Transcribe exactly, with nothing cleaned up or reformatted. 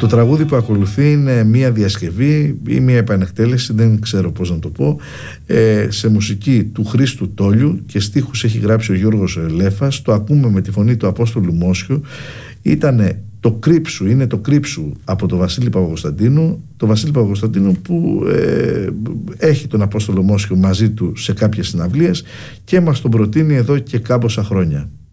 Το τραγούδι που ακολουθεί είναι μία διασκευή ή μία επανεκτέλεση, δεν ξέρω πώς να το πω, ε, σε μουσική του Χρήστου Τόλιου και στίχους έχει γράψει ο Γιώργος Λέφας. Το ακούμε με τη φωνή του Απόστολου Μόσχιου. Ήτανε το Κρύψου, είναι το Κρύψου από τον Βασίλη Παπακοσταντίνου, το Βασίλη Παπακοσταντίνου που ε, έχει τον Απόστολο Μόσχιο μαζί του σε κάποιες συναυλίες και μας τον προτείνει εδώ και κάμποσα χρόνια.